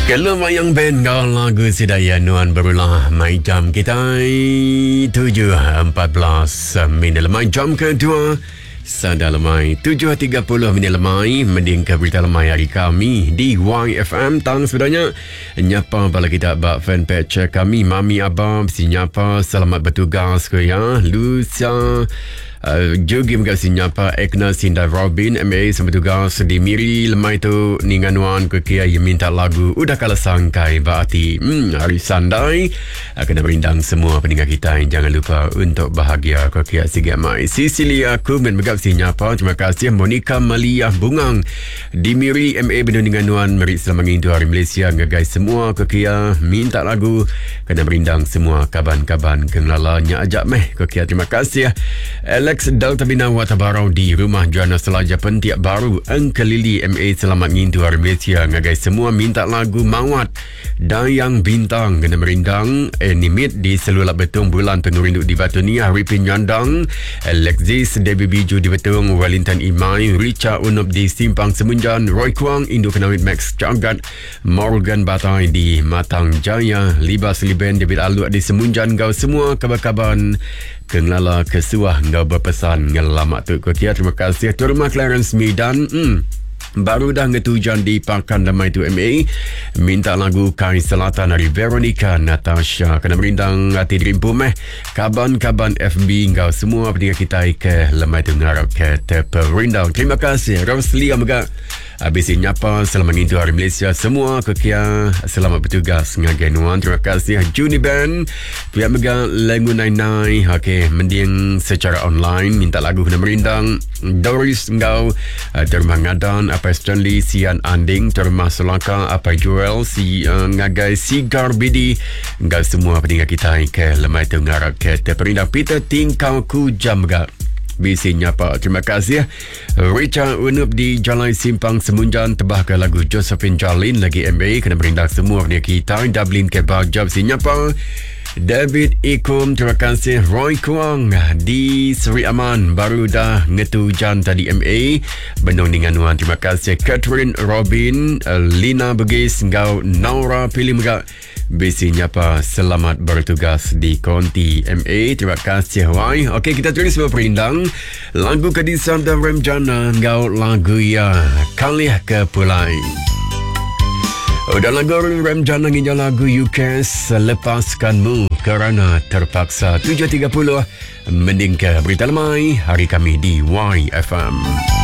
Kalau mayang band kau lagu sedaya nuan berulah mai jam kita 7.14 minit lemai jam kedua sada lemai 7.30 minit lemai mending ke berita lemai hari kami di YFM tang sebenarnya nyapa bala kita bak fanpage kami Mami Abang si nyapa selamat bertugas ke ya Lucia juga mengasi nyapa Ekna Sinda Robin MA sama tugas di Miri lemai tu ninganuan ke kia yang minta lagu udah kalah sangkai berarti hari Sandai kena berindang semua pendengar kita yang jangan lupa untuk bahagia ke kia sigit mai Sicilia Kumen megap si nyapa terima kasih Monica Malia Bungang di Miri MA ninganuan meri selamat itu hari Malaysia ngagai semua ke kia minta lagu kena berindang semua kaban-kaban kenalanya ajak meh ke kia terima kasih Alex Delta Bina Watabarau di rumah Jana Selaja Pentiak Baru Engkelili MA selamat ngintu hari Malaysia ngagai semua minta lagu Mawat Dayang Bintang kena merindang Nimit di Selulap Betung Bulan Penuh Rindu di Batunia Ripin Nyandang Alexis Debbie Biju di Betung Wellington Imai Richa Unup di Simpang Semunjan Roy Kuang Indo Kenawit Max Cagat Morgan Batai di Matang Jaya Libas Liben David Alu di Semunjan kau semua kabar-kaban Kenglala kesuah ngau berpesan ngelamat tu kau kia terima kasih Turma Clarence Midan baru dah ngetujan di Pakan Damai tu MA minta lagu Kain Selatan dari Veronica Natasha kena berindang hati dirimpu meh kaban-kaban FB ngau semua pendengar kita ke lemai tu ngarap ke terperindang terima kasih Roslia Megak habis nyapa selamat ngintu hari Malaysia semua kekia selamat bertugas ngagenuan terima kasih Juni Band pihak Mega Lengu Nainai okey mending secara online minta lagu kena merindang Doris ngau terima ngadan apa Stanley Sian Anding terima Selaka apa Joel si ngagai Sigar Bidi ngau semua pendengar kita ke lemai tu ngarap ke terperindang Peter Tingkau ku jam Mega Bisi nyapa terima kasih Richard Unup di Jalan Simpang Semunjan tebah ke lagu Josephine Jalin lagi MA kena berindang semua ni kita Dublin ke Bajab si nyapa David Ikum terima kasih Roy Kuang di Seri Aman baru dah ngetujan tadi MA Benung Ninganuan terima kasih Catherine Robin Lina Bugis ngau Naura Pilih Megak Bisi nyapa selamat bertugas di Konti MA terima kasih Wai okey kita tulis berperindang lagu Kadisan dan Remjana ngau lagu ya Kalih ke Pulai udah lagu Remjana ngijau lagu UKS lepaskanmu kerana terpaksa 7.30 mending ke berita lemai hari kami di YFM